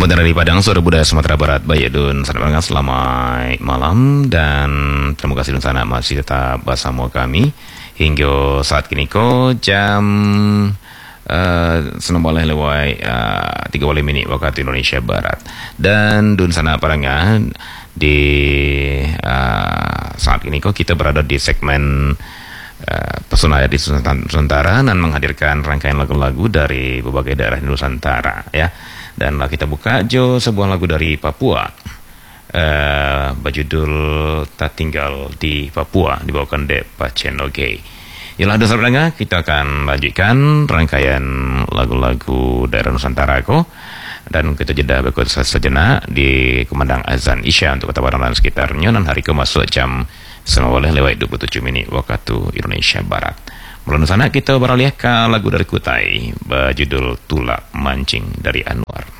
Kembali dari Padang, Suara Budaya Sumatera Barat, Bayedun, selamat malam dan terima kasih dan sana masih tetap bersama kami hingga saat kini jam 19 lewat 30 minit waktu Indonesia Barat. Dan dun sana parangnya di saat ini kita berada di segmen Pesona di Nusantara dan menghadirkan rangkaian lagu-lagu dari berbagai daerah di Nusantara ya. Dan kita buka sebuah lagu dari Papua berjudul Tak Tinggal di Papua, dibawakan oleh Pacenoge. Yalah dasarnya kita akan lanjutkan rangkaian lagu-lagu daerah Nusantara dan kita jeda berikut sejenak di kumandang azan Isya untuk kota Padang dan sekitarnya, dan hari masuk jam 19 lewat 27 menit waktu Indonesia Barat. Mulai sana kita beralih ke lagu dari Kutai berjudul Tulak Mancing dari Anwar.